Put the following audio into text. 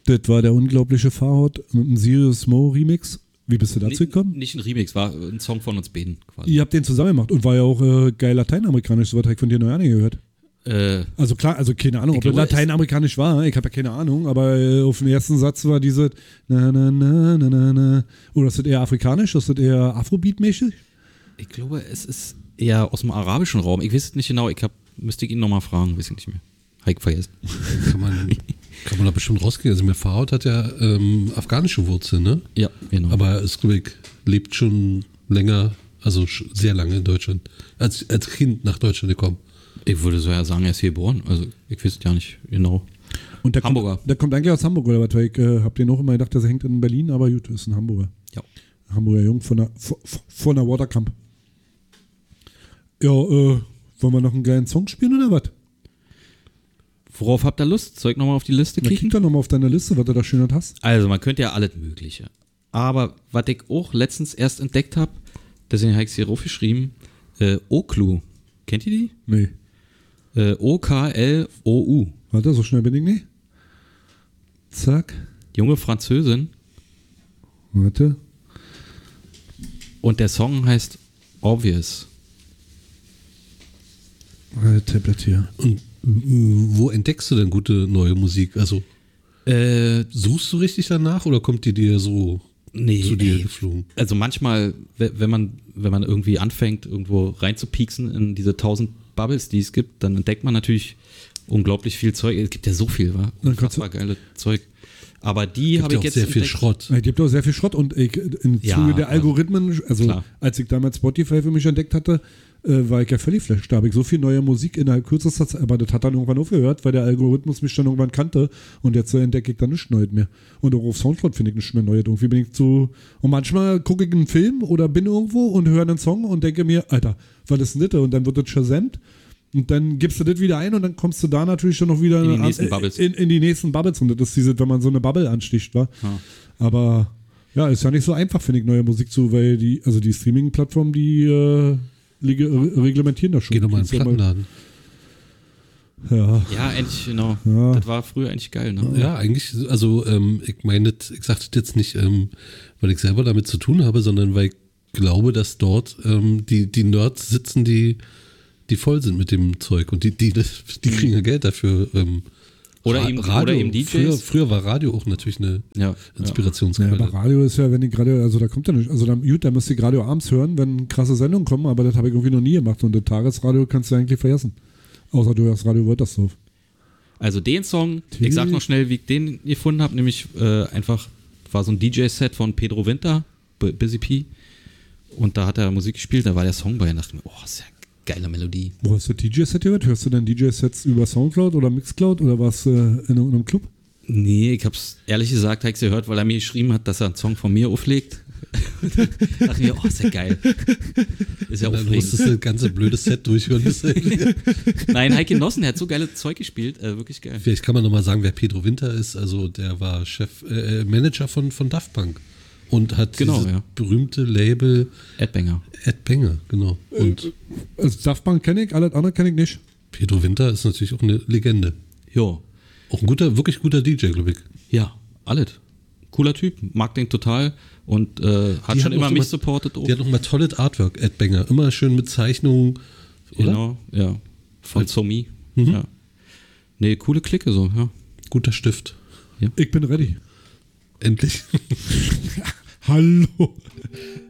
Das war der unglaubliche Fahrrad mit dem Serious Mo Remix. Wie bist du dazu gekommen? Nicht ein Remix, war ein Song von uns beiden quasi. Ihr habt den zusammen gemacht und war ja auch geil lateinamerikanisch, so was habe ich von dir noch gar nicht gehört. Also klar, also keine Ahnung, ob das lateinamerikanisch war, ich habe ja keine Ahnung, aber auf den ersten Satz war diese na na na na na na. Oder ist das eher afrikanisch, ist das eher Afrobeat-mäßig? Ich glaube, es ist eher aus dem arabischen Raum. Ich weiß es nicht genau, müsste ich ihn nochmal fragen, weiß ich nicht mehr. Habe ich vergessen. Kann man da bestimmt rausgehen. Also, Farhad hat ja afghanische Wurzeln, ne? Ja, genau. Aber es, glaube ich, lebt schon länger, also sehr lange in Deutschland. Als Kind nach Deutschland gekommen. Ich würde so ja sagen, er ist hier geboren. Also, ich weiß es ja nicht genau. Und der Hamburger. Der kommt eigentlich aus Hamburg, oder was? Weil ich habe den auch immer gedacht, der hängt in Berlin, aber gut, ist ein Hamburger. Ja. Ein Hamburger Jung von der Waterkamp. Ja, wollen wir noch einen geilen Song spielen oder was? Worauf habt ihr Lust? Soll ich nochmal auf die Liste kicken? Kick doch nochmal auf deine Liste, was du da schön hast. Also, man könnte ja alles Mögliche. Aber was ich auch letztens erst entdeckt habe, deswegen habe ich es hier raufgeschrieben, Oklu. Kennt ihr die? Nee. O-K-L-O-U. Warte, so schnell bin ich nicht. Zack. Junge Französin. Warte. Und der Song heißt Obvious. Tablet hier. Und wo entdeckst du denn gute neue Musik? Also suchst du richtig danach oder kommt die dir so zu dir geflogen? Also manchmal, wenn man irgendwie anfängt, irgendwo reinzupieksen in diese 1000 Bubbles, die es gibt, dann entdeckt man natürlich unglaublich viel Zeug. Es gibt ja so viel, wa? Unfassbar geile Zeug. Aber die habe ich jetzt sehr viel Schrott. Es gibt auch sehr viel Schrott und im Zuge der Algorithmen, also klar. Als ich damals Spotify für mich entdeckt hatte, war ich ja völlig flasht. Da habe ich so viel neue Musik innerhalb kürzester Zeit, aber das hat dann irgendwann aufgehört, weil der Algorithmus mich dann irgendwann kannte und jetzt entdecke ich dann nichts Neues mehr. Und auch auf Soundcloud finde ich nichts mehr Neues. Irgendwie bin ich so, und manchmal gucke ich einen Film oder bin irgendwo und höre einen Song und denke mir, Alter, was ist denn das? Und dann wird das shazamt und dann gibst du das wieder ein und dann kommst du da natürlich dann noch wieder in die nächsten Bubbles. In die nächsten Bubbles. Und das ist diese, wenn man so eine Bubble ansticht, war. Ja. Aber ja, ist ja nicht so einfach, finde ich, neue Musik zu, weil die Streaming-Plattformen, die reglementieren das schon. Geh doch mal in den Plattenladen. Ja, eigentlich, genau. Ja. Das war früher eigentlich geil, ne? Ja, eigentlich, also ich meine, ich sage das jetzt nicht, weil ich selber damit zu tun habe, sondern weil ich glaube, dass dort die Nerds sitzen, die voll sind mit dem Zeug und die kriegen ja Geld dafür. Oder eben DJs. Früher war Radio auch natürlich eine Inspirationsquelle. Ja, aber Radio ist ja, wenn die gerade, also da kommt ja nicht, also da müsst ihr Radio abends hören, wenn krasse Sendungen kommen, aber das habe ich irgendwie noch nie gemacht und das Tagesradio kannst du eigentlich vergessen. Außer du hörst Radio Wörtersdorf. Also den Song, ich sag noch schnell, wie ich den gefunden habe, nämlich einfach, war so ein DJ-Set von Pedro Winter, Busy P, und da hat er Musik gespielt, da war der Song bei und dachte mir, oh, sehr geile Melodie. Wo hast du DJ-Set gehört? Hörst du denn DJ-Sets über Soundcloud oder Mixcloud oder was in irgendeinem Club? Nee, ich hab's ehrlich gesagt, habe ich gehört, weil er mir geschrieben hat, dass er einen Song von mir auflegt. Dachte mir, oh, ist ja geil. Ist ja aufregend. Dann musstest du das ganze blöde Set durchhören. Nein, Heike Genossen, der hat so geile Zeug gespielt, wirklich geil. Vielleicht kann man nochmal sagen, wer Pedro Winter ist. Also der war Manager von Daft Punk und hat dieses berühmte Label Ed Banger, genau. Und also Daft Punk kenne ich, alles andere kenne ich nicht. Pedro Winter ist natürlich auch eine Legende. Ja. Auch ein wirklich guter DJ, glaube ich. Ja, alles. Cooler Typ, mag den total und hat schon immer mich supportet. Die hat noch mal tolles Artwork, Ed Banger. Immer schön mit Zeichnungen. Genau, ja. Von Somi. Ja. Nee, coole Clique so, ja. Guter Stift. Ja. Ich bin ready. Endlich. Hallo.